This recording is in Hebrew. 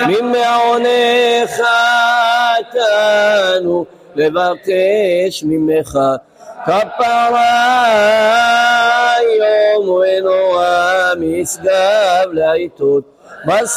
ממעונך אתנו לבקש ממך כפרה יום ונורא משגב לעיתות